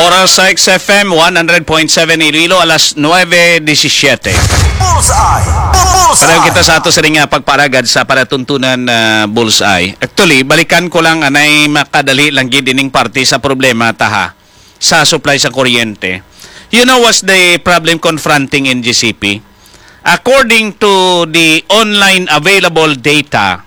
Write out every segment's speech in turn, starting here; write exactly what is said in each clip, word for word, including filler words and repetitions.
Oras sa X F M one hundred point seven Iloilo, alas nueve diecisiete. Bullseye! Bullseye! Pareho kita sa ato sa rin nga pagparagad sa paratuntunan uh, Bullseye. Actually, balikan ko lang anay makadali lang gidining party sa problema taha sa supply sa kuryente. You know what's the problem confronting N G C P? According to the online available data,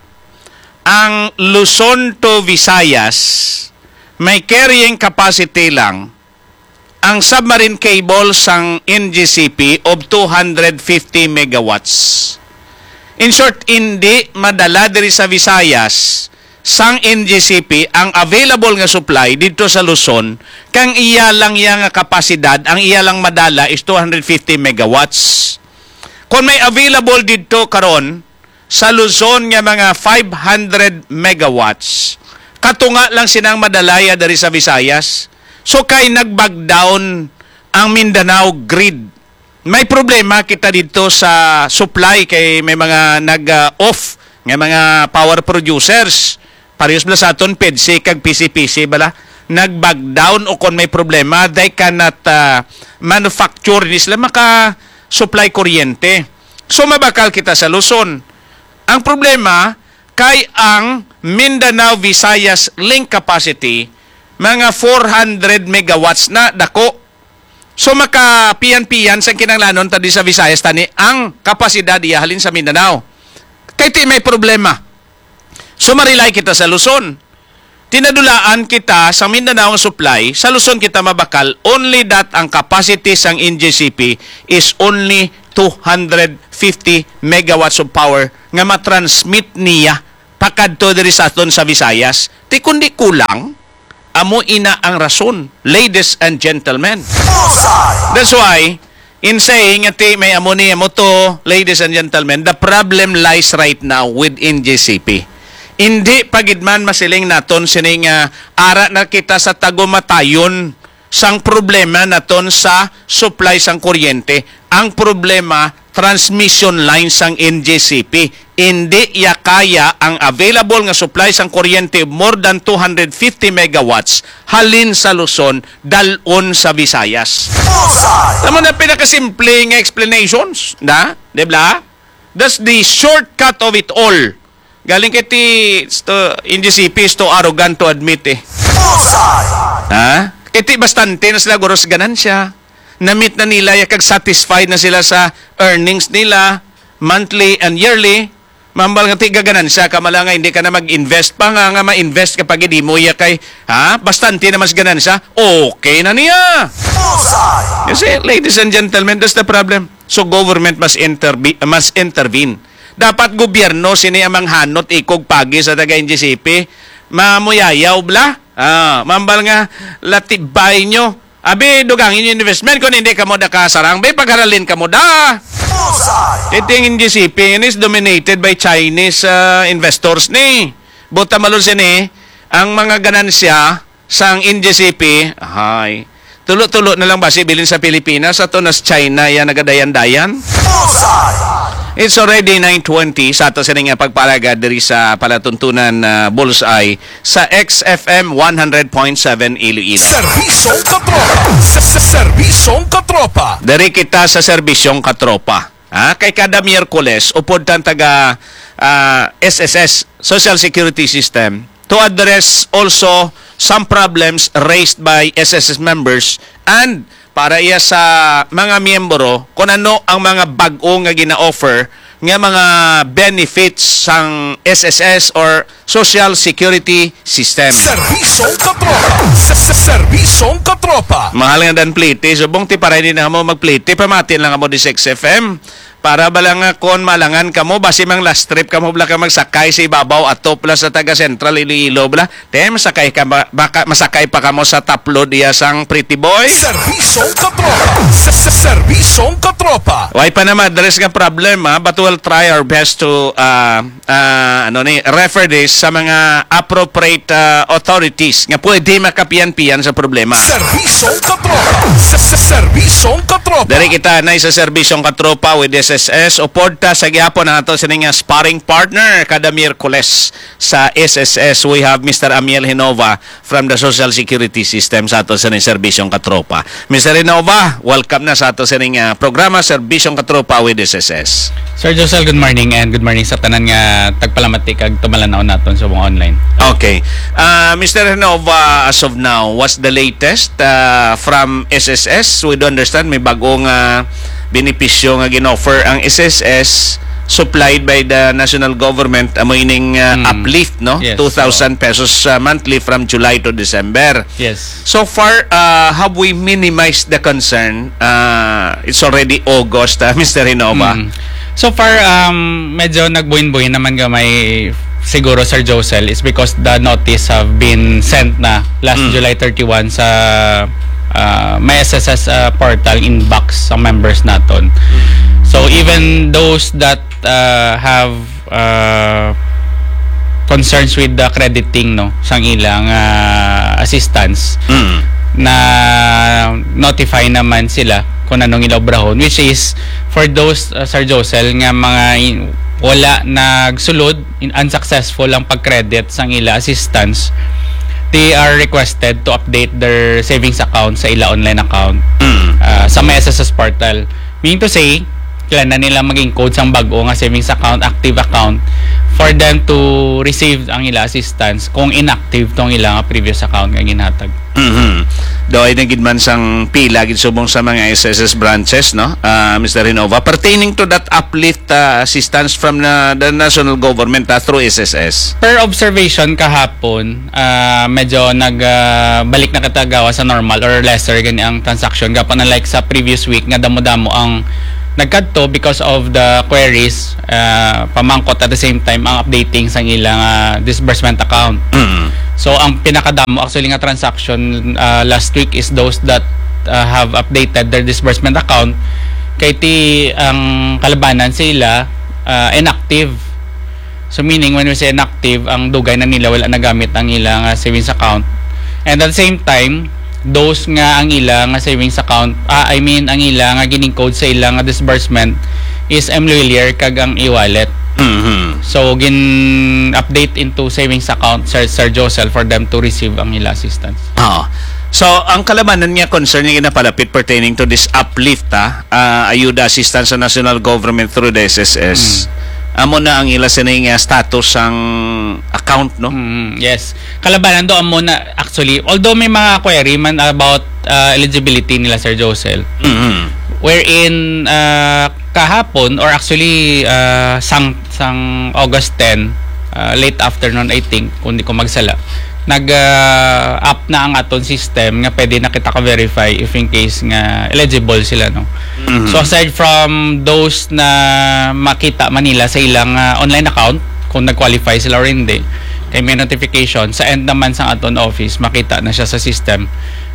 ang Luzon to Visayas may carrying capacity lang ang submarine cable sang N G C P of two hundred fifty megawatts. In short, hindi madala diri sa Visayas sang N G C P ang available nga supply dito sa Luzon kang iya lang yang kapasidad, ang iya lang madala is two hundred fifty megawatts. Kung may available dito karon sa Luzon nga mga five hundred megawatts, katunga lang sinang madalaya dari sa Visayas. So kay nag-backdown ang Mindanao grid. May problema kita dito sa supply kay may mga nag-off nga mga power producers. Parehas bala sa aton P E D C kag P C P C bala nag-backdown o kung may problema they cannot uh, manufacture ni sila maka supply kuryente. So mabakal kita sa Luzon. Ang problema kay ang Mindanao Visayas link capacity mga four hundred megawatts na dako. So maka piyan-piyan sa kinanglanon tadi sa Visayas tani ang kapasidad ihalin sa Mindanao. Kay ti may problema. So marilay kita sa Luzon. Tinadulaan kita sa Mindanao ang supply, sa Luzon kita mabakal only that ang capacity sang N G C P is only two hundred fifty megawatts of power nga matransmit niya pakadto diri sa aton sa Visayas. Ti kundi kulang amo ina ang rason, ladies and gentlemen. That's why, in saying ati may amo niya mo to, ladies and gentlemen, the problem lies right now with N G C P. Hindi pagidman masiling naton sining uh, ara na kita sa tagumatayon sang problema naton sa supply sang kuryente. Ang problema, transmission line sang N G C P. Hindi ya kaya ang available nga supply sang kuryente more than two hundred fifty megawatts halin sa Luzon dalon sa Visayas. Tama na pinakasimple nga explanations, na, di ba? That's the shortcut of it all. Galing kiti N G C P is too arrogant to admit eh. Ha? Kiti bastante na sila guros ganansya. Na-meet na nila, kag satisfied na sila sa earnings nila, monthly and yearly. Mambal nga ti gaganan siya, kamala nga hindi ka na mag-invest pa nga nga ma-invest kapag hindi mo ya kay, ha? Bastante na mas ganan siya, okay na niya. Kasi, ladies and gentlemen, that's the problem. So, government must, interbe- must intervene. Dapat gobyerno, sini amang hanot, ikog pagi sa taga-N G C P, mamuyayaw bla. Ah, mambal nga, latibay nyo. Abi, dugang yung investment kung hindi ka mo da kasarang. Be, pagharalin ka mo da. Iting N G C P is dominated by Chinese uh, investors ni. Buta malun sini, ang mga ganansya sang N G C P, ay, tulo-tulo na lang ba si bilin sa Pilipinas at nas China yan nagadayan-dayan? It's already nine twenty sa ato sining nga pagpalagad diri sa palatuntunan uh, Bullseye sa X F M one hundred point seven Iloilo. Serbisyong katropa! Serbisyong katropa! Dari kita sa serbisyong katropa. Ha? Kay kada Miyerkules, upod tan taga uh, S S S, Social Security System, to address also some problems raised by S S S members and para iya sa mga miyembro kung ano ang mga bag-o nga gina-offer nga mga benefits sang S S S or Social Security System. Serbisyong katropa! Serbisyong katropa! Mahal nga dan plite. Subong ti para hindi na mo magplite. Pamatin lang mo di sa X F M. Para balang kon malangan kamo basi mang last trip kamo bala ka magsakay sa ibabaw ato plus sa taga Central Iloilo bala. Te masakay ka ba, baka masakay pa kamo sa taplo diya sang pretty boy. Serbisyong katropa! Serbisyong katropa! Why pa na ma-address nga problem ha, but we'll try our best to uh, uh, ano ni refer this sa mga appropriate uh, authorities nga pwede makapian-pian sa problema. Serbisyong katropa! Serbisyong katropa! Dari kita na sa serbisyong katropa with S S S uporta sa gyapon ang ato sining nga sparring partner kada Miyerkules sa S S S. We have Mister Amiel Hinova from the Social Security System sa ato sining serbisyong katropa. Mister Hinova, welcome na sa ato sining nga programa Serbisyong Katropa with S S S. Sir Josel, good morning and good morning sa tanan nga tagpalamati kag tumalanaw naton sa mga online. Okay. Uh, Mister Hinova, as of now, what's the latest uh, from S S S? We do understand may bagong uh, benepisyo nga ginoffer ang S S S supplied by the national government amo ining uh, Mm. uplift no Yes. two thousand pesos uh, monthly from July to December. Yes. So far uh, have we minimized the concern? Uh, it's already August, uh, Mister Hinova. Mm. So far, um, medyo nagbuin-buin naman gamay siguro, Sir Josel, is because the notice have been sent na last Mm. July thirty-first sa uh, may S S S uh, portal inbox sa members naton. So even those that uh, have uh, concerns with the crediting no sang ilang uh, assistance, Mm. na notify naman sila kung anong ilabrahon, which is for those uh, Sir Josel nga mga in- wala nagsulod, in unsuccessful ang pag-credit sang ila assistance, they are requested to update their savings account sa ila online account Mm. uh, sa may S S S portal. Meaning to say, kailan na nila maging code sang bago nga savings account, active account, for them to receive ang ila assistance kung inactive tong ilang previous account nga ginhatag. Mhm. Do ay nagid man sang pila gid subong sa mga S S S branches no, uh, Mister Hinova, pertaining to that uplift uh, assistance from the, the national government uh, through S S S. Per observation kahapon, uh, medyo nagbalik na katagawa sa normal or lesser gani ang transaction gapon na like sa previous week nga damo-damo ang nagkadto because of the queries, uh, pamangkot at the same time ang updating sa ilang uh, disbursement account. Mm. So ang pinakadamo actually nga transaction uh, last week is those that uh, have updated their disbursement account, kay ti ang kalabanan sila uh, inactive. So meaning when we say inactive, ang dugay na nila wala nagamit ang ilang uh, savings account. And at the same time, those nga ang ilang nga savings account, ah, I mean ang ilang nga gining code sa ilang nga disbursement is familiar kag ang e-wallet. Mhm. So gin-update into savings account Sir, Sir Josel for them to receive ang ila assistance. Oo. So, ang kalamanan niya concern niya ginapalapit pertaining to this uplift ah, uh, ayuda assistance sa national government through the S S S. Amo na ang ila sining uh, status ang account no. Mm, yes. Kalabanan do amo na actually, although may mga query man about uh, eligibility nila Sir Josel, Mhm. wherein uh, kahapon or actually uh, sang sang August tenth, uh, late afternoon I think kung di ko magsala, nag uh, up na ang aton system nga pwede na kita ka-verify if in case nga eligible sila no. Mhm. So aside from those na makita Manila sa ilang uh, online account kung nag-qualify sila or hindi, kay may notification sa end naman sa aton office makita na siya sa system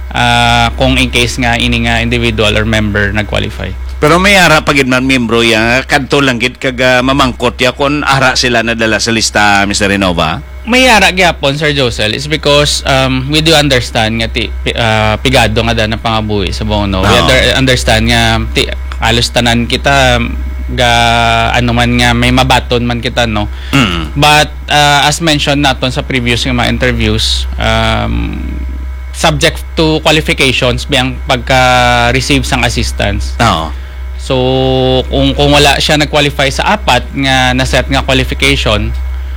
uh, kung in case nga ini nga individual or member nag-qualify. Pero may ara pagid man membro ya kadto lang gid kag uh, mamangkot ya kun ara sila nadala sa lista, Mister Hinova. May yara gyapon Sir Josel is because um, we do understand nga ti, pi- uh, pigado nga da na pangabuhi sa Bono. We Oo. under, understand nga ti, alos tanan kita ga ano man nga may mabaton man kita no. Mm. But uh, as mentioned naton sa previous nga mga interviews, um, subject to qualifications biyang pagka-receive sang assistance. Oo. So kung kung wala siya nag-qualify sa apat nga na-set nga qualification,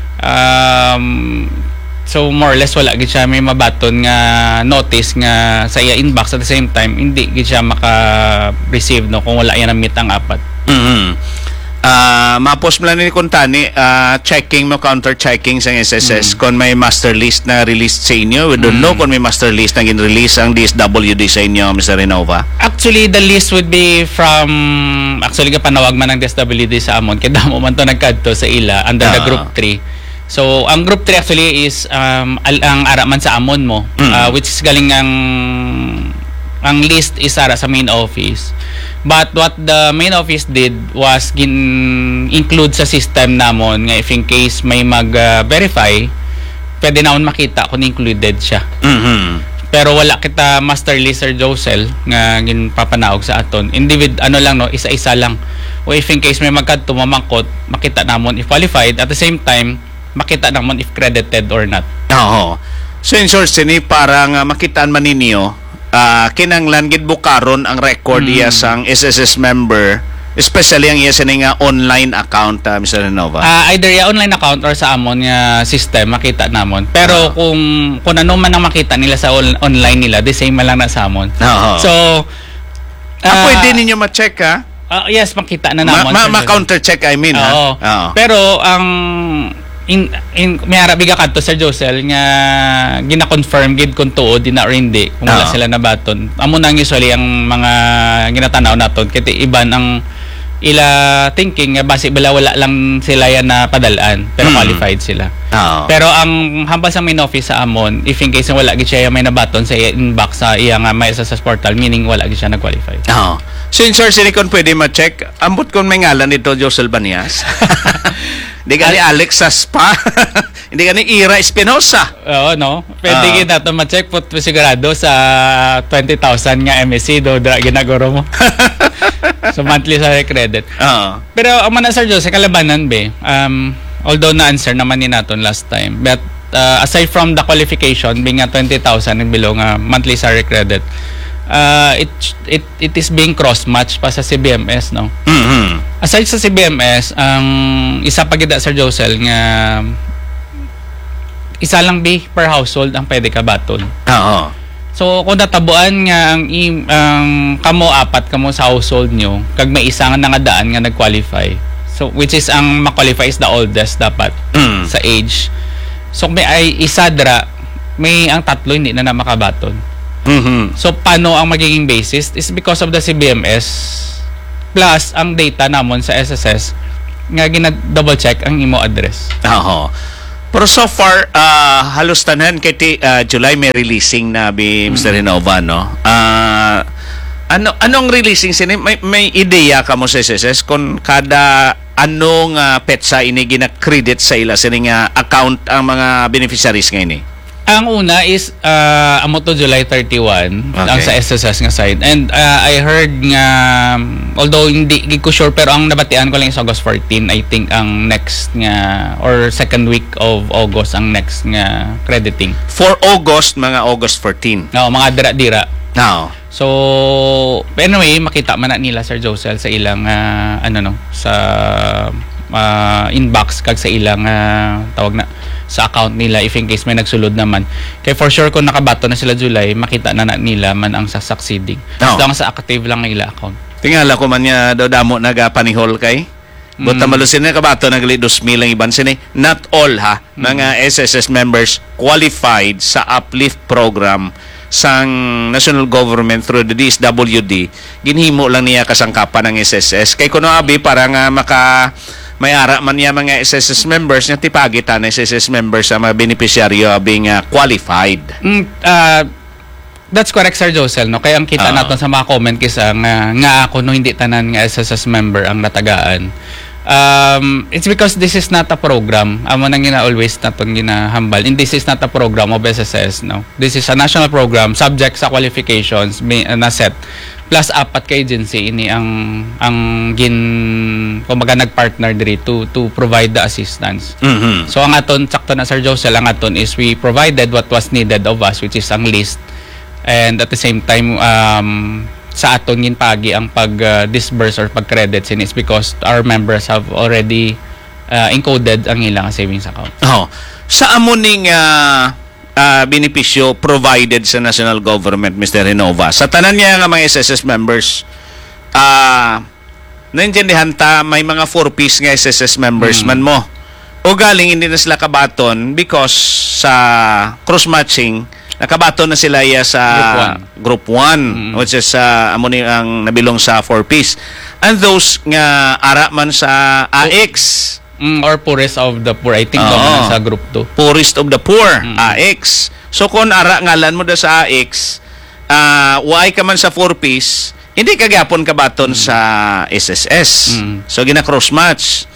um, so more or less wala gid siya may mabaton nga notice nga sa iya inbox, at the same time hindi gid siya maka-receive no kung wala yan na meet ang apat. Mhm. Ah, mapos mo lang ni kuntani, ah, checking mo, counter checking sa S S S kung may master list na released sa inyo. We don't know kung may master list na gin-release ang D S W D sa inyo, Mister Hinova. Actually, the list would be from, actually ka panawag man ng D S W D sa amon, kaya damo man to nagkadto sa ila under the Ah. group three. So, ang group three actually is um, al- ang ara man sa amon mo, Mm. uh, which is galing ang ang list is ara sa main office. But what the main office did was gin include sa system namon nga if in case may mag-verify, pwede naon makita kung included siya. Mhm. Pero wala kita master list Sir Josel nga ginpapanaog sa aton. Individ ano lang no, isa-isa lang. o if in case may magkadto mamangkot, makita namon if qualified, at the same time makita namon if credited or not. Oo. So in short, sini parang uh, makitaan man ninyo, uh, kinanglan gid bukaron ang record Mm. iya sang S S S member, especially ang iya sini nga online account, uh, Mister Renova. Ah, either ya online account or sa amon nga system makita namon. Pero Ah. kung kung ano man ang makita nila sa on- online nila, the same man lang na sa amon. Oo. So ah, ah, pwede ninyo ma-check ha? ah, yes, makita na Ma- namon. ma- sir. ma-counter check I mean ha? Oo. Oo. Pero ang in in may arabiga kadto Sir Josel nga gina-confirm gid kung tuod di na or hindi kung wala Oo. sila nabaton. Amo nang usually ang mga ginatanaw naton kay iban ang ila thinking nga base bala wala lang sila yan na padalaan pero Mm. qualified sila. Oo. Pero ang hambal sa main office sa amon, if in case na wala gid siya may nabaton sa iya inbox sa iya nga may S S S portal, meaning wala gid siya nag-qualify. Oo. So in short, sini kon pwede ma-check, ambot kon may ngalan nito Josel Banias. Hindi ka ni Alex Saspa. Hindi ka ni Ira Espinosa. Oo, no? Pwede Ah. kita ito ma-check po sigurado sa twenty thousand nga M S C do dra ginaguro mo. So monthly sa credit. Oo. Pero ang mana Sir Jose, kalabanan be, um, although na-answer naman ni naton last time, but uh, aside from the qualification being nga twenty thousand and below nga monthly salary credit, uh, it, it, it is being cross-match pa sa C B M S, no? Mhm. Aside sa C B M S, ang isa pa gida Sir Josel nga isa lang be per household ang pwede ka baton. Oo. So kung natabuan nga ang, im- ang kamo apat kamo sa household nyo, kag may isa nga nangadaan nga nag-qualify. So which is ang ma-qualify is the oldest dapat Mm. sa age. So kung may ay isa dra, may ang tatlo hindi na na makabaton. Mhm. So paano ang magiging basis is because of the C B M S plus ang data namon sa S S S nga gina-double check ang imo address. Oo. Pero so far, ah, halos tanan kay ti, ah, July may releasing na bi Mister Renova, no? Ah, ano anong releasing sini may, may ideya ka mo sa S S S kung kada anong uh, petsa ini gina-credit sa ila sini nga account ang mga beneficiaries ngayon eh? Ang una is uh, amo to July thirty-one Okay. ang sa S S S nga side. And uh, I heard nga although hindi di ko sure pero ang nabatian ko lang is August fourteen, I think ang next nga or second week of August ang next nga crediting. For August, mga August fourteen. No, mga dira-dira. Now, So anyway, makita man na nila Sir Josel sa ilang uh, ano no sa uh, inbox kag sa ilang uh, tawag na sa account nila if in case may nagsulod naman. Kaya for sure kung nakabato na sila July, makita na, na nila man ang sa succeeding. No. Basta sa active lang ng ila account. tingala ko man niya daw damo nagapanihol kay. Buta Mm. malusin na kabato nagli dos mil ang iban sini. Not all ha, mga S S S members qualified sa uplift program sang national government through the D S W D. Ginhimo lang niya kasangkapan ng S S S. Kay kuno abi para nga maka may ara man niya mga S S S members nga tipagitan ng S S S members sa mga beneficiaryo being uh, qualified. Mm, uh, that's correct Sir Josel no. Kaya ang kita Ah. naton sa mga comment kisa nga nga ako no hindi tanan nga S S S member ang natagaan. Um, it's because this is not a program. Amo nang gina always naton ginahambal. And this is not a program of S S S no. This is a national program subject sa qualifications may, uh, na set. Plus apat ka agency ini ang ang gin kumbaga nagpartner diri to to provide the assistance. Mhm. So ang aton sakto na Sir Josel ang aton is we provided what was needed of us which is ang list, and at the same time um sa aton gin pagi ang pag uh, disburse or pag credit sin is because our members have already uh, encoded ang ilang savings account. Oh, sa amo ning uh, uh, benepisyo provided sa national government, Mister Renova, sa tanan niya nga mga S S S members, ah naintindihan ta may mga four piece nga S S S members Mm. man mo. O galing hindi na sila kabaton because sa cross-matching nakabaton na sila ya sa group one, Mm. which is sa amo ni ang nabilong sa four piece. And those nga ara man sa A X, Mm, or poorest of the poor. I think Oo. oh. sa group two. poorest of the poor, Mm. A X. So kung ara ngalan mo da sa A X, ah why ka man sa four piece, hindi ka gyapon kabaton sa S S S. Mm. So gina cross match.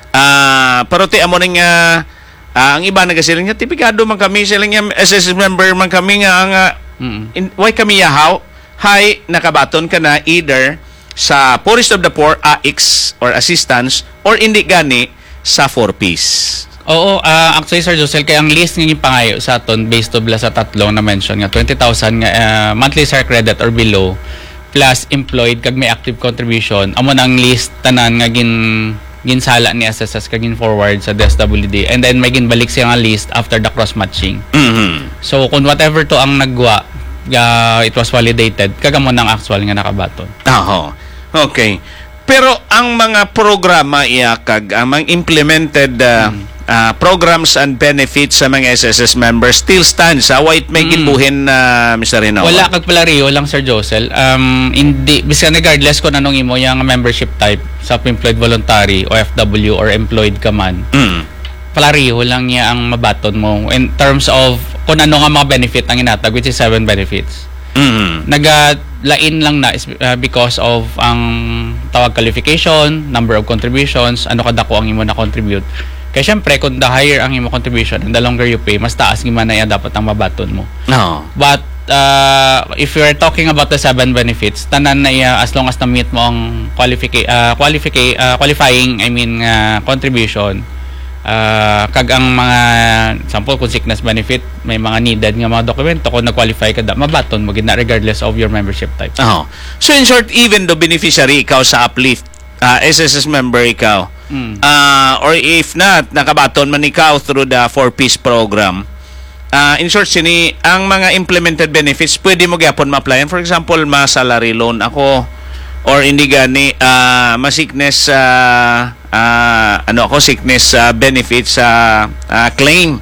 Ah pero ti amo ning ah, ah, ang iba nagasiling niya tipikado man kami silang nga S S S member man kami nga ang ah, Mm. in, why kami yahaw? Hi, nakabaton ka na either sa Poorest of the Poor, A X or assistance, or hindi gani sa four-piece. Oo, ah, actually Sir Josel, kaya ang list ng pangayo sa aton based to bla sa tatlong na mention nga twenty thousand nga ah, monthly sir credit or below plus employed kag may active contribution amo nang list tanan nga gin ginsala ni S S S kag gin forward sa D S W D, and then may ginbalik siya nga list after the cross matching. Mhm. So kung whatever to ang nagwa uh, it was validated kagamo nang actual nga nakabaton. Aho. Okay. Pero ang mga programa iyakag ang mga implemented uh, Hmm. uh, programs and benefits sa mga S S S members still stands. Sa white may Mm. ginbuhin na uh, Mister Rino. Wala kag palariho lang Sir Josel. Um hindi bisan regardless kung anong imo yung membership type, self-employed voluntary, O F W or employed ka man. Mm. Palariho lang niya ang mabaton mo in terms of kung ano nga mga benefit ang inatag, which is seven benefits. Mm. Nagalain lang na is, uh, because of ang tawag qualification, number of contributions, ano kadako ang imo na contribute. Kaya syempre, kung the higher ang imo contribution and the longer you pay, mas taas gimana yan dapat ang mabaton mo. No. But uh, if you are talking about the seven benefits, tanan na iya as long as na-meet mo ang qualifica- uh, qualifica- uh, qualifying, I mean, uh, contribution, uh, kag ang mga, example, kung sickness benefit, may mga needed nga mga dokumento, kung nag-qualify ka da, mabaton mo, gina regardless of your membership type. Oh. So in short, even the beneficiary ikaw sa uplift, uh, S S S member ikaw, Mm. uh, or if not, nakabaton man ikaw through the four-piece program, uh, in short, sini, ang mga implemented benefits, pwede mo gyapon ma-applyan. For example, ma-salary loan ako, or hindi gani, uh, ma-sickness, uh, uh, ano ako, sickness uh, benefits sa uh, claim.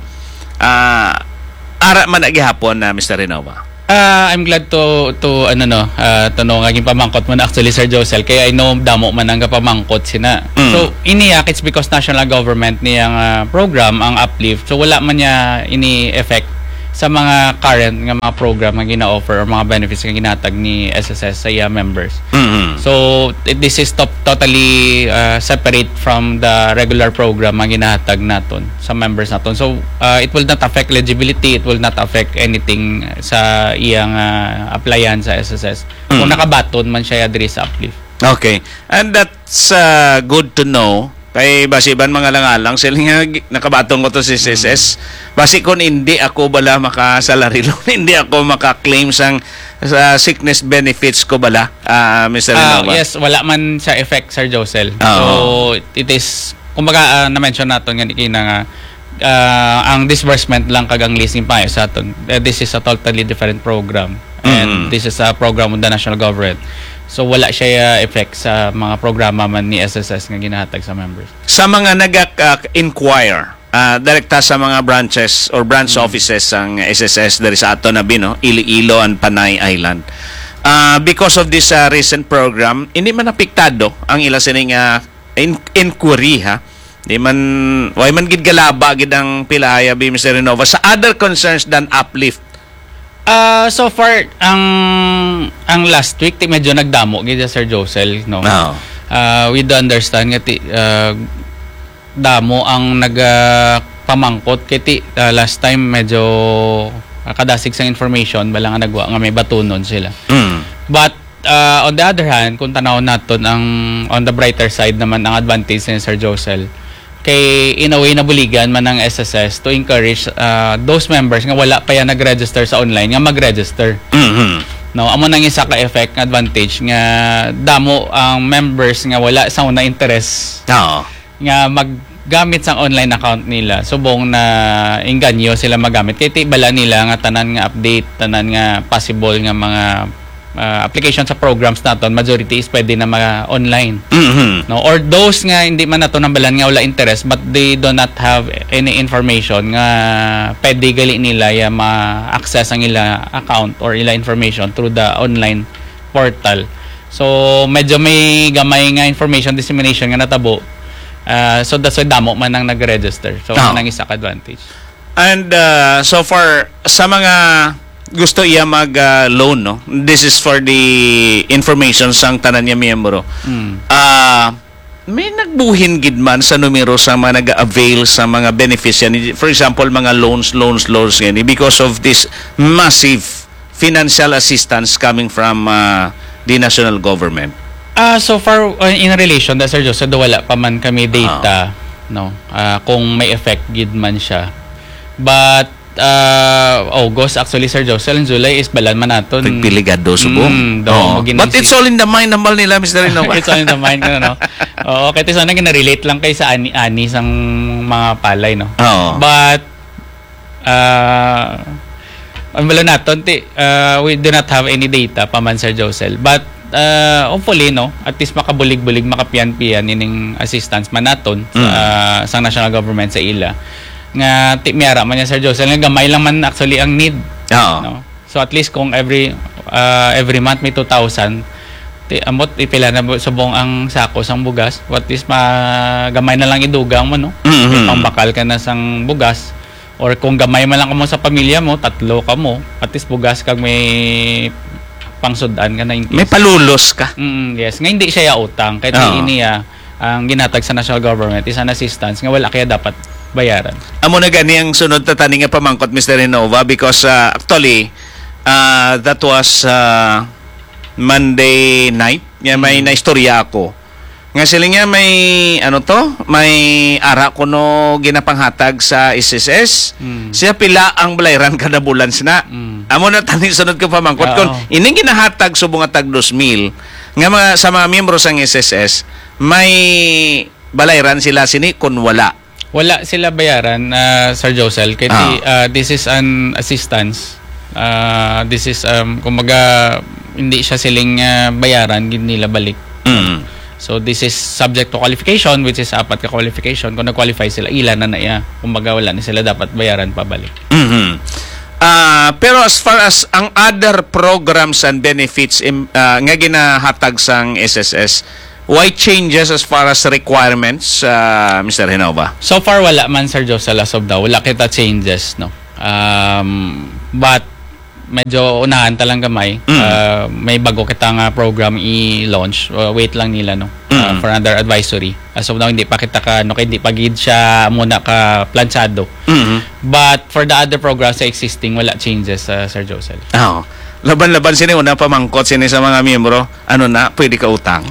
Uh, ara man agihapon na Mister Renova. Uh, I'm glad to to ano no uh, to know ngaging pamangkot mo na actually Sir Josel, kaya I know damo man ang kapamangkot sina. Mm. So iniyak it's because national government niyang uh, program ang uplift, so wala man niya ini effect sa mga current nga mga program nga gina-offer or mga benefits nga ginatag ni S S S sa iya members. Mm-hmm. So it, this is top, totally uh, separate from the regular program nga ginahatag naton sa members naton. So uh, it will not affect eligibility, it will not affect anything sa iyang uh, applyan sa S S S. Kung Mm. nakabaton man siya diri sa uplift. Okay. And that's uh, good to know. Kay basiban mga langalang sila nga gi- nakabatong ko to si S S S. Basi kung hindi ako bala maka-salary loan, hindi ako maka-claim sang sa sickness benefits ko bala, uh, Mister Ah, Renova. yes, wala man sa effect Sir Josel. Oo. So it is kumbaga uh, na-mention naton nga kina nga uh, ang disbursement lang kagang leasing pa sa aton. Uh, this is a totally different program. And Mhm. this is a program of the national government. So wala siya uh, effect sa mga programa man ni S S S nga ginahatag sa members. Sa mga nag-inquire, uh, direkta sa mga branches or branch offices ang S S S dari sa ato na bino, Iloilo and Panay Island. Uh, because of this uh, recent program, hindi man apektado ang ila sining uh, in- inquiry ha. Di man, why man gid galaba gid ang pilaya bi Mister Renova sa other concerns than uplift. Uh, so far ang ang last week ti medyo nagdamo gid Sir Josel no. No. Uh, we do understand nga ti uh, damo ang nagpamangkot kay ti uh, last time medyo uh, kadasig sang information bala nga nagwa nga may batunon sila. Mm. But uh, on the other hand, kung tanaw naton ang on the brighter side naman ang advantage ni Sir Josel, kay in a way nabuligan man ng S S S to encourage uh, those members nga wala pa yan nag-register sa online nga mag-register. Mhm. No, amo nang isa ka effect nga advantage nga damo ang members nga wala sa una interest Oo. nga maggamit sang online account nila, subong na inganyo sila magamit kay ti bala nila nga tanan nga update, tanan nga possible nga mga uh, application sa programs naton majority is pwede na mga online. Mhm. No, or those nga hindi man nato nambalan nga wala interest but they do not have any information nga pwede gali nila ya ma-access ang ila account or ila information through the online portal. So medyo may gamay nga information dissemination nga natabo. Uh, so that's why damo man nang nag-register. So Oh. nang isa ka advantage. And uh, so far sa mga gusto iya mag uh, loan no, this is for the information sang tanan niya miyembro. Mm. Ah, may nagbuhin gid man sa numero sa mga nag-avail sa mga beneficiary, for example mga loans loans loans gani because of this massive financial assistance coming from uh, the national government. Ah, so far uh, in relation that Sir Joseph, do wala pa man kami data no. Ah, kung may effect gid man siya. But uh, August actually Sir Joseph, and July is balan man naton. Pagpiligado subong. Mm, daw, Oo. mo But ginisip. it's all in the mind naman nila, Mister Innova. It's all in the mind ko, no? Oo, kahit isa na relate lang kay sa ani-ani sang mga palay, no? Oo. But, uh, ang bala naton, ti, uh, we do not have any data pa man, Sir Josel. But, uh, hopefully, no? At least makabulig-bulig, makapian-pian ining assistance man naton sa, Mm. uh, sa national government sa ila. Nga, ti, miyara man yan, Sir Josel. Nga, gamay lang man actually ang need. Oo. No? So, at least kung every uh, every month may two thousand, ti amot ipila na subong ang sako sang bugas, at least magamay na lang idugang mo, no? Mhm. May pambakal ka na sang bugas, or kung gamay man lang ka mo sa pamilya mo, tatlo ka mo, at least bugas kag may pangsudan ka na in case. May palulos ka. Mm, yes, nga hindi siya utang kahit Oo. iniya ang ginatag sa national government is an assistance nga wala kaya dapat bayaran. Amo na gani ang sunod ta tani nga pamangkot, Mister Innova, because uh, actually uh, that was uh, Monday night. Nga may Mm. naistorya ako. Nga sila nga may ano to, may ara ko no ginapanghatag sa S S S. Mm. Siya pila ang balayran kada bulan na. Mm. Amo na tani sunod ko pamangkot Oo. kon ining ginahatag subong nga tag two mil nga mga sa mga miyembro sang S S S may balayran sila sini kun wala. Wala sila bayaran, uh, Sir Josel. Kaya Ah. uh, this is an assistance. Uh, this is, um, kumaga, hindi siya siling uh, bayaran, hindi nila balik. Mm. So, this is subject to qualification, which is apat ka qualification. Kung nag-qualify sila, ilan na na iya. Kumaga, wala na sila dapat bayaran pabalik. Mhm. Ah, pero as far as ang other programs and benefits im, ah, nga ginahatag sang S S S, why changes as far as requirements, uh, Mister Innova? So far, wala man, Sir Josel, as of now. Wala kita changes, no? Um, but, medyo unahan talang gamay. Mm. Uh, may bago kitang uh, program i-launch. Uh, wait lang nila, no? Uh, Mm. for under advisory. As of now, hindi pa kita ka, no, hindi pa gid siya muna ka plansado. Mhm. But for the other programs sa existing, wala changes, uh, Sir Josel. Oh. Laban-laban sini una pamangkot sini sa mga miyembro. Ano na, pwede ka utang.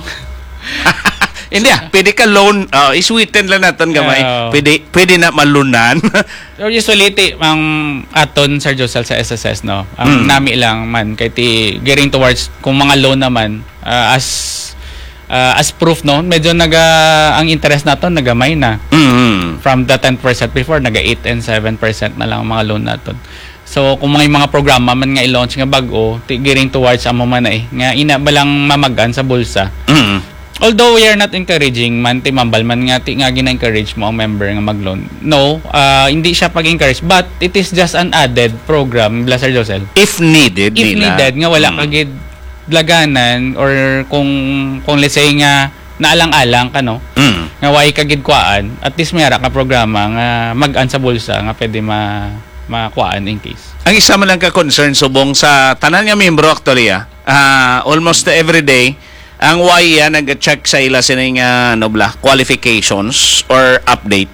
Hindi ah, pwede ka loan. Oh, isweeten lang natin gamay. Oo. Pwede pwede na malunan. So usually, ti, ang aton, Sir Josel, sa S S S, no? Ang Mm. nami lang man, kay ti, gearing towards, kung mga loan naman, uh, as uh, as proof, no? Medyo naga, ang interest naton nagamay na. Mhm. From the ten percent before, naga eight and seven percent na lang ang mga loan naton. So, kung may mga programa man nga i-launch nga bago, ti, gearing towards amo man na eh, nga ina ba lang mamagan sa bulsa. Mhm. Although we are not encouraging man, ti mambal man nga, ti nga gina-encourage mo ang member nga mag-loan. No, uh, hindi siya pag-encourage, but it is just an added program, Sir Josel. If needed If nila. needed, nga wala Mm. kagid laganan, or kung, kung let's say nga, naalang-alang ka, no? Mm. Nga way kagid kuaan, at least mayara ka programa nga mag-an sa bulsa nga pwede ma makuhaan in case. Ang isa man lang ka concern subong sa tanan nga miyembro actually ah, ah, almost every day ang Y yan nag-check sa ila sining uh, nobla qualifications or update.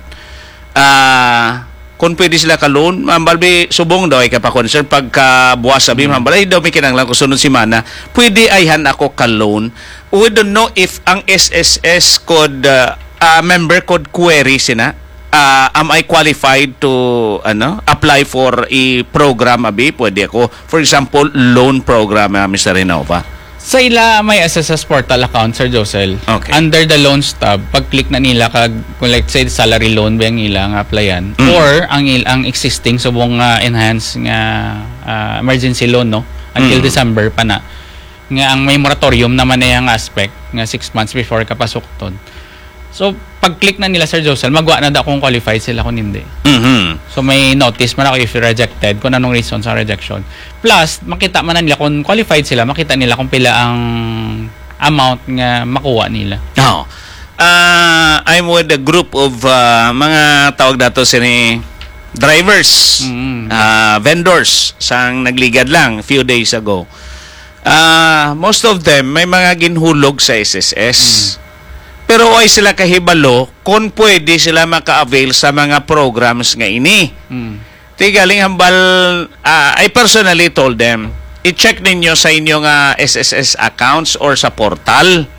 Ah, kung pwede sila ka-loan, mambalbi subong daw ay kapa-concern pagka buwas sabi, mm. mambalay daw may kinanglan ko sunod si Mana, pwede ayhan ako ka-loan. We don't know if ang S S S could, uh, uh, member could query sina, uh, am I qualified to ano apply for a program abi? Pwede ako, for example, loan program, uh, Mister Innova. Sa ila may S S S portal account, Sir Josel. Okay. Under the loans tab, pag-click na nila kag kung like say salary loan ba ang ilang applyan, Mm. or ang il ang existing subong nga enhanced nga ah, emergency loan, no, until Mm. December pa na, nga ang may moratorium naman na yung aspect nga six months before kapasok ton. So pag-click na nila, Sir Josel, magwa na da kung qualified sila kung hindi. Mhm. So may notice man ako if rejected, kung anong reason sa rejection. Plus, makita man na nila kung qualified sila, makita nila kung pila ang amount nga makuha nila. Oh. Uh, I'm with a group of uh, mga tawag dato sini drivers, Mm. uh, vendors sang nagligad lang few days ago. Uh, most of them may mga ginhulog sa S S S. Pero ay sila kahibalo kung pwede sila maka-avail sa mga programs nga ini. Mm. Tigaling hambal, uh, I personally told them, i-check ninyo sa inyong uh, S S S accounts or sa portal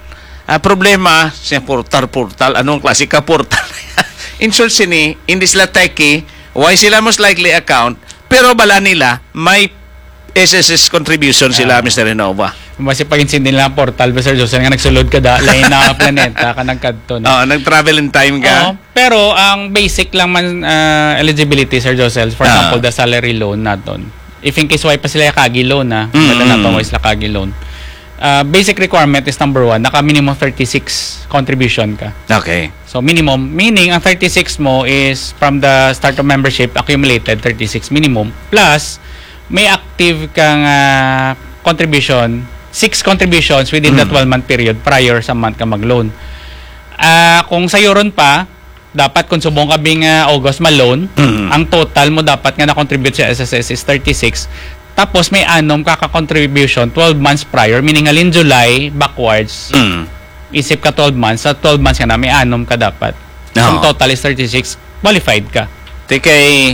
Ah, problema, siya portal-portal, anong klase ka portal? In short, sini, hindi sila techie, why sila most likely account, pero bala nila, may S S S contribution sila, Ah. Mister Renova. Basi pag-insindi nila ang portal, Sir Josel, nga nagsulod ka da, lain na planeta, ka nagkadto na. Oo, nag-travel in time ka. Oo, pero ang basic lang man ah, eligibility, Sir Josel, for Ah. example, the salary loan naton. If in case why pa sila kagi loan na, Mm. mm. naton why sila kagi loan. Ah, basic requirement is number one, naka minimum thirty-six contribution ka. Okay. So minimum, meaning ang thirty-six mo is from the start of membership, accumulated thirty-six minimum, plus may active kang ah, contribution, six contributions within the Mm. twelve-month period prior sa month ka mag-loan. Ah, kung sa'yo ron pa, dapat kung subong ka bing ah, August ma-loan, Mm. ang total mo dapat nga na-contribute sa S S S is thirty-six. Tapos may anom kaka-contribution twelve months prior, meaning halin July backwards, Mm. isip ka twelve months, sa twelve months ka na may anom ka dapat. So, Oo. ang total is thirty-six, qualified ka. Tikay,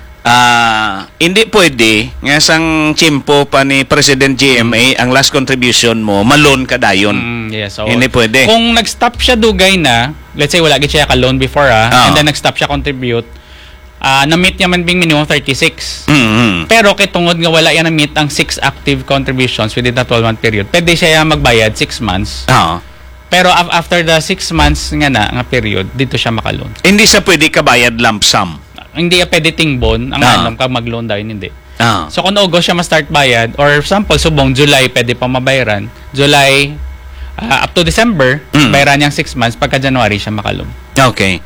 ah, hindi pwede, nga sang chimpo pa ni President G M A, ang last contribution mo, malon ka dayon. Mm, yes, so, Hindi pwede. Kung nag-stop siya dugay na, let's say wala gid siya ka-loan before ah, Oo. and then nag-stop siya contribute, ah na-meet niya man bing minimum thirty-six. Mm-hmm. Pero kay tungod nga wala yan na-meet ang six active contributions within the twelve-month period, pwede siya magbayad six months. Oo. Pero af- after the six months nga na, nga period, dito siya maka-loan. Hindi siya pwede kabayad lump sum. Hindi ya pwede tingbon, ang Oo. alam ka mag-loan daw hindi. Oo. So kung August siya ma-start bayad, or example, subong July pwede pa mabayaran, July ah, up to December, Mm. bayaran niyang six months, pagka January siya makalom. Okay.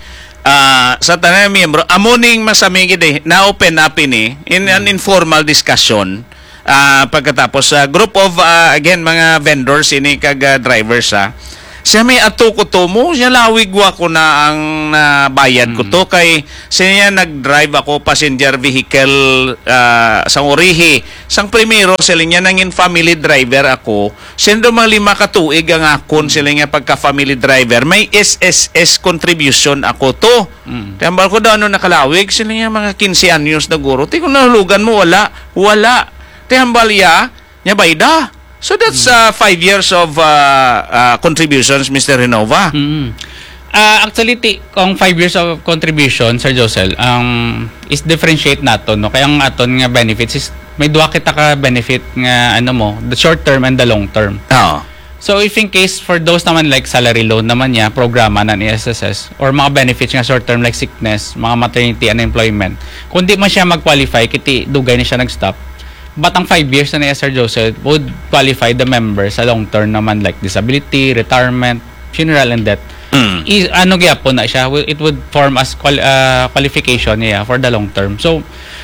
Ah, sa tanang miyembro, amuning masamigid eh, na-open up ini in an informal discussion. Ah, pagkatapos sa group of ah, again mga vendors ini kag ah, drivers ah. Siya may ato ko to mo, siya lawigwa ko na ang nabayad ko to kay siya nag-drive ako passenger vehicle ah, sa Urihi. Sang primero sila niya nangin family driver ako. Sendo mga lima ka tuig ang akon sila nga pagka family driver. May S S S contribution ako to. Mm. Tambal ko daw ano nakalawig sila nga mga fifteen anyos na guro. Ti kung nahulugan mo wala, wala. Tihambal ya, nya bayda. So that's uh, five years of uh, uh, contributions, Mister Renova. Mm. Ah, actually, ti, kung five years of contribution, Sir Josel, um, is differentiate nato, no? Kaya ang aton nga benefits is, may duwa kita ka benefit nga, ano mo, the short term and the long term. Oo. So, if in case, for those naman like salary loan naman niya, programa ng S S S, or mga benefits nga short term like sickness, mga maternity, unemployment, kung di man siya mag-qualify, kiti dugay na siya nag-stop, but ang five years na ni Sir Joseph would qualify the member sa long term naman like disability, retirement, funeral and death. Mm. I, ano gyapon na siya, it would form as qual, uh, qualification niya for the long term. So,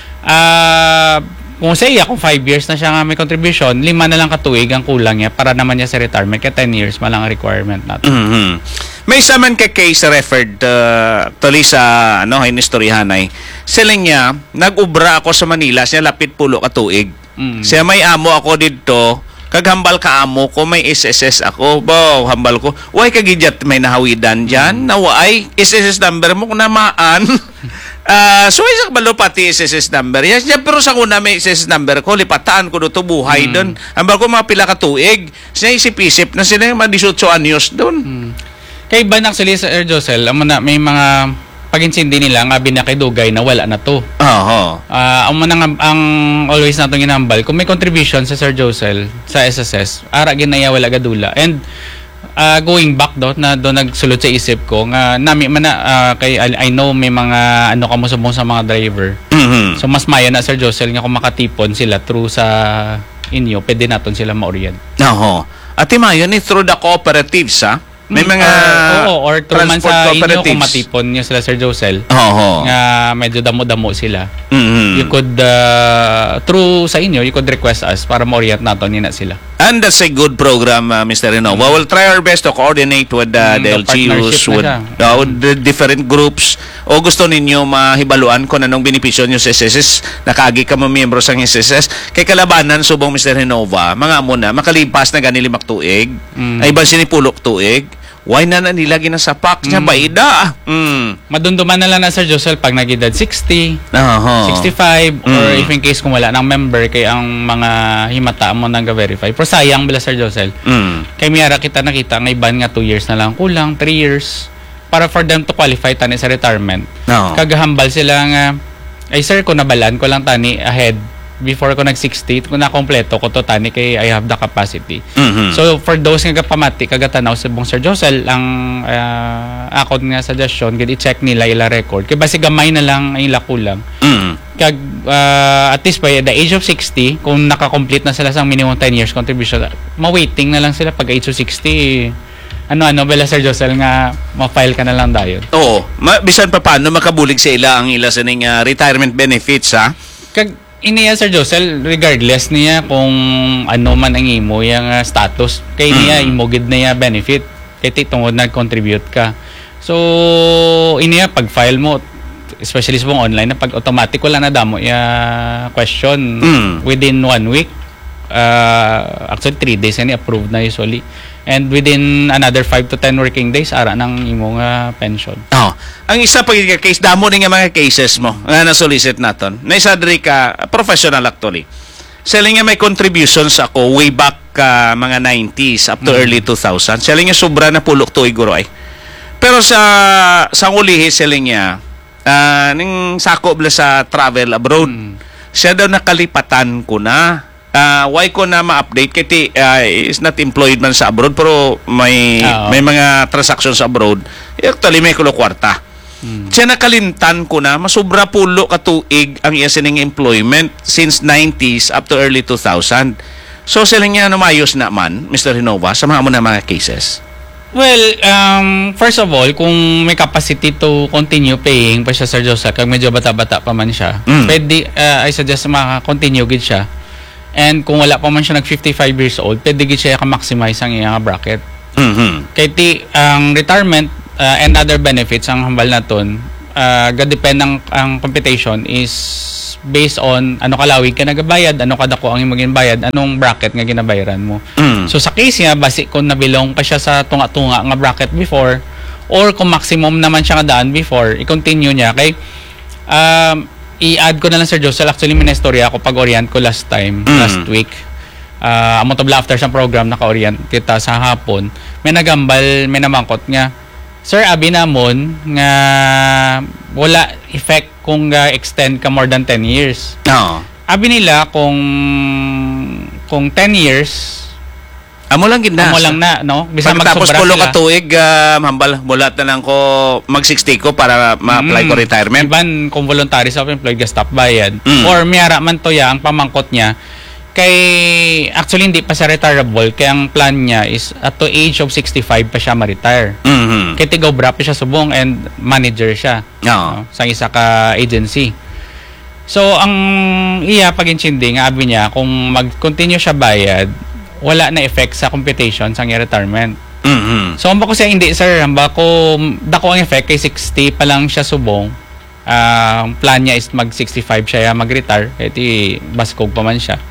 uh, kung sa iya, kung five years na siya nga may contribution, lima na lang katuig ang kulang niya para naman niya sa retirement, kaya ten years malang ang requirement natin. Mhm. May isa man ka case referred uh, tuloy sa ano hinistoryahan ay sila niya nag-ubra ako sa Manila siya lapit pulo ka tuig. Mm. Siya may amo ako dito kaghambal ka amo ko may S S S ako bo hambal ko way kagidyat may nahawidan diyan nawa ay S S S number mo kung namaan. Ah, so isa balo pati S S S number. Yes, yeah, pero sa kuna may S S S number ko lipataan ko do to buhay doon. Hambal ko mga pila ka tuig. Siya isip-isip na sila mga eighteen anyos doon. Mm. Kay ban actually sa Sir Josel, amo na may mga pag-insindi nila nga binakidugay na wala na to. Oo. Ah, amo na nga ang always natong ginambal kung may contribution sa Sir Josel sa S S S, ara ginaya wala gadula. And ah, going back do na do nagsulod sa isip ko nga nami man na ah, kay I I know may mga ano kamo subong sa mga driver. Mhm. So mas maya na Sir Josel nga kung makatipon sila through sa inyo, pwede naton sila ma-orient. Oo. At mayon ni through the cooperatives ha. May Mm, mga or, oo, or through man transport sa inyo kung cooperatives. matipon nyo sila Sir Josel. Oo. Nga medyo damo-damo sila. Mhm. You could uh, through sa inyo you could request us para ma-orient naton nina sila. And that's a good program, uh, Mister Renova. We'll try our best to coordinate with uh, Mm, the the L G Us, partnership na with, siya. uh, with the different groups. O gusto ninyo mahibaluan kung anong benepisyo nyo sa S S S, nakagi ka mo miyembro sa S S S. Kay kalabanan, subong Mister Renova, mga muna, makalipas na ganili maktuig, Mm. ay ba sinipulok tuig, Why na na nila ginasapak niya Mm. baida? Mm. Madunduman na lang na Sir Josel pag nag-edad sixty, Aha. sixty-five, or Mm. if in case kung wala ng member kay ang mga himata mo nang ga-verify. Pero sayang bila Sir Josel. Mm. Kay miyara kita nakita nga iban nga two years na lang kulang, three years para for them to qualify tani sa retirement. No. Kagahambal sila nga ay sir ko nabalan ko lang tani ahead before ko nag sixty kung na kompleto ko to tani kay I have the capacity. Mhm. So for those nga pamati kagatanaw sa bong Sir Josel ang uh, akon nga suggestion gid i-check nila ila record kay basi gamay na lang ang ila kulang. Mm. Kag uh, at least by the age of sixty kung naka-complete na sila sa minimum ten years contribution, ma-waiting na lang sila pag age of sixty. Ano-ano bala Sir Josel nga ma-file ka na lang dayon. Oo. Ma- bisan pa paano makabulig sa ila ang ila sa ning ah, retirement benefits ha? Kag iniya Sir Josel regardless niya kung ano man ang imo yang uh, status kay niya Mm. imogid na niya benefit kay ti tungod nag-contribute ka. So iniya pag file mo especially sa mga online na pag automatic wala na damo ya question Mm. within one week. Uh, actually three days ni approved na usually. And within another five to ten working days ara nang imong uh, pension. Oh, ang isa pa nga case damo ni nga mga cases mo nga na-solicit naton. Na isa diri ka professional actually. Selling nga may contributions ako way back ka mga nineties up to Mm. early two thousand. Selling nga sobra na pulok tuig guro ay. Pero sa sa ulihi selling niya ah, ning sako bla sa travel abroad. Mm. Siya daw nakalipatan ko na. Uh, why ko na ma-update kaya uh, is not employed man sa abroad pero may Oo. may mga transactions sa abroad. Actually may kulo kwarta. Mm. Siya nakalintan ko na masubra pulo ka tuig ang iya sining employment since nineties up to early two thousand. So sila nga numayos na man, Mister Hinova, sa mga mo na mga cases. Well, um, first of all, kung may capacity to continue paying pa siya Sir Joseph, kag medyo bata-bata pa man siya, Mm. pwede, uh, I suggest maka-continue gid siya. And kung wala pa man siya nag fifty-five years old, pwede gid siya ka-maximize ang iyang bracket. Mhm. Kay ti ang retirement uh, and other benefits ang hambal naton, uh, ga-depend ang ang computation is based on ano kalawig ka nagabayad, ano kadako ang imong bayad, anong bracket nga ginabayaran mo. Mm. So sa case niya, basi kung nabilong pa siya sa tunga-tunga nga bracket before or kung maximum naman siya nga daan before, i-continue niya kay um, i-add ko na lang Sir Josel, actually may na-istorya ako pag-orient ko last time, Mm. last week. Uh, amo tabla after sa program naka-orient kita sa hapon, may nagambal, may namangkot nga, Sir, abi namon nga wala effect kung uh, extend ka more than ten years. Oo. Abi nila kung kung ten years Amo lang gid na. amo lang na, no? Bisa Pagkatapos magsobra pulo sila. ka tuig, uh, hambal, bulat na lang ko mag sixty ko para ma-apply ko Mm. retirement. Iban kung voluntary self-employed ka stop bayad. Mm. Or miyara man to ya, ang pamangkot niya, kay actually hindi pa siya retirable, kaya ang plan niya is at the age of sixty-five pa siya ma-retire. Mhm. Kaya tigobra pa siya subong and manager siya. Oo. no, sa isa ka agency. So, ang iya pag-intindi nga abi niya, kung mag-continue siya bayad, wala na effect sa computation sa iyang retirement. Mhm. So, ang bako siya, hindi sir, ang bako, dako ang effect, kay sixty pa lang siya subong. Ah, ang plan niya is mag-sixty-five siya mag-retire, kaya ti baskog pa man siya.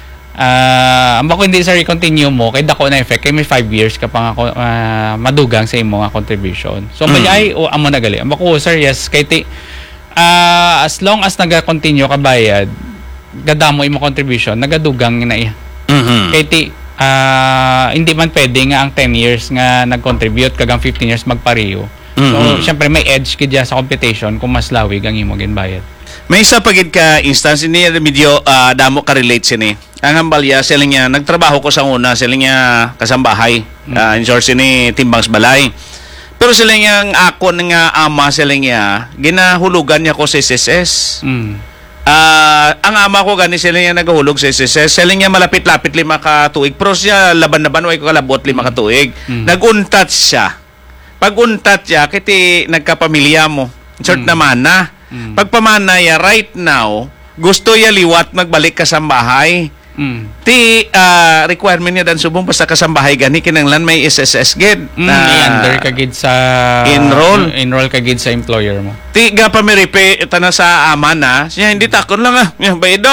Ah, ang bako hindi sir, i-continue mo, kay dako na effect, kay may five years ka pa nga ah, madugang sa imong nga contribution. So, ang Mm. ay, o amo na gali. Ang bako sir, yes, kay ti, ah, as long as naga-continue ka bayad, gadamo imo contribution, nagadugang na iya. Mhm. Kay ti, ah, hindi man pwede nga ang ten years nga nag-contribute kagang fifteen years magpareho. So, Mhm. syempre may edge kidya sa computation kung mas lawig ang imong ginbayad. May isa pagid ka instance ni medyo ah, damo ka relate sini. Ang hambalya sila niya nagtrabaho ko sa una sila niya kasambahay. Mm. Uh, insource ni Timbangs Balay. Pero sila niya ang ako nga ama sila niya ginahulugan niya ko sa S S S. Mm. Ah, ang ama ko gani sila niya nagahulog sa S S S. Sila niya malapit-lapit lima ka tuig. Pero siya laban-laban way ko kalabot lima ka tuig. Mm. Naguntat siya. Pag-untat siya kiti nagkapamilya mo. Short Mm. naman na. Mm. Pagpamana ya right now, gusto ya liwat magbalik ka sa bahay. Mm. Ti ah, requirement niya dan subong basta ka sa bahay gani kinanglan may S S S gid. Mm, i-under ka gid sa Enroll. enroll ka gid sa employer mo. Ti ga pa mi repe tana sa ama na. Siya hindi takon lang ah. Ya baydo.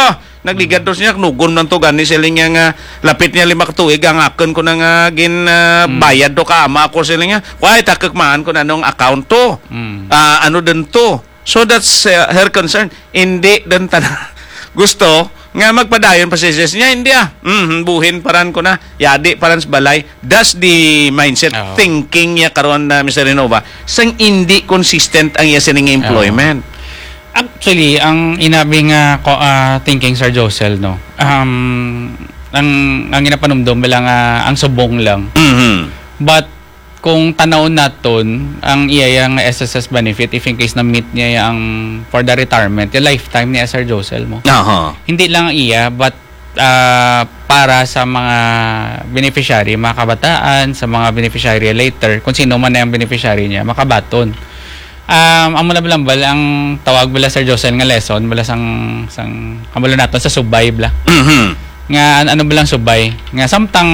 Nagligad mm. niya, nugon ng to gani sila niya nga, lapit niya lima katuig, ang akon ko na nga gin uh, mm. bayad do ka, ama ako sila niya, why, takakmaan ko na nung account to, mm. uh, ano din to. So that's uh, her concern. Hindi din tanah. Gusto, nga magpadayon pa si S S S niya, hindi ah. Mm, buhin paran ko na. Yadi paran sa balay. That's the mindset, oh. thinking niya karon na uh, Mister Renova. Sang hindi consistent ang iya sining employment. Oh. Actually, ang inabing uh, uh, thinking Sir Josel, no. Um ang ang ginapanumdum bilang uh, ang subong lang. Mm-hmm. But kung tanawon naton ang iya yang S S S benefit if in case na meet niya ang for the retirement, yung lifetime ni Sir Josel mo. Uh-huh. Hindi lang iya but uh, para sa mga beneficiary, mga kabataan, sa mga beneficiary later, kung sino man na yung beneficiary niya, makabaton. Um, ang mula bilang bala, ang tawag bala Sir Josel nga lesson, bala sang, sang kamulo naton sa subay bala. Mm-hmm. Nga ano bilang subay, nga samtang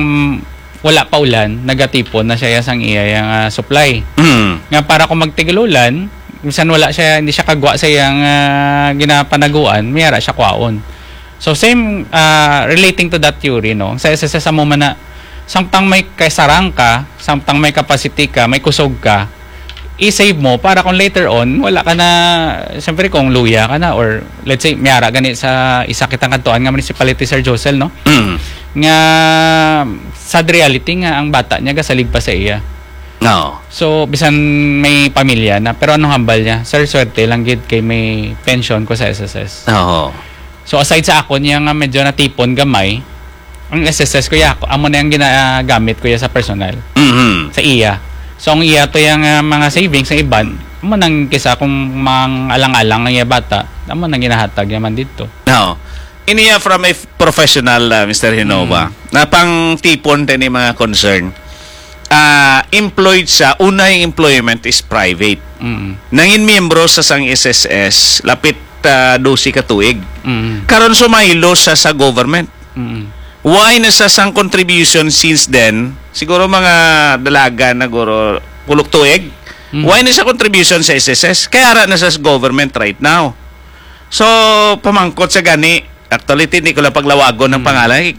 wala pa ulan, nagatipon na siya sang iya yung uh, supply. Mm. Nga para kung magtigilulan, minsan wala siya, hindi siya kagwa sa iyang uh, ginapanaguan, mayara siya kwaon. So same, uh, relating to that theory, no? Sa S S S mo man na, samtang may kasarang ka, samtang may capacity ka, may kusog ka, i-save mo para kung later on, wala ka na, siyempre kung luya ka na, or let's say, mayara gani sa isa kitang kantuan nga municipality, Sir Josel, no? Mm. Nga sad reality nga ang bata niya gasalig pa sa iya. No. So bisan may pamilya na pero anong hambal niya? Sir, swerte lang gid kay may pension ko sa S S S. Oo. So aside sa ako niya nga medyo natipon gamay, ang S S S ko ya, amo na yung ginagamit ko ya sa personal. Mm-hmm. Sa iya. So ang iya to yung uh, mga savings sa iban, amo nang kisa kung mang alang-alang ang iya bata, amo nang ginahatag yaman dito. No. Iniya from a f- professional, uh, Mister Hinova, mm. na pang tipon din yung mga concern. Uh, employed sa, unay employment is private. Mm. Nangin miyembro sa sang S S S, lapit uh, dosi ka tuig. Mm. Karon sumaylo sa sa government. Mm. Why na sa sang contribution since then, siguro mga dalaga na guro pulok tuig, mm. why na sa contribution sa S S S? Kaya ara na sa government right now. So, pamangkot sa gani, actually, hindi ko lang paglawagon ng Mm. pangalan.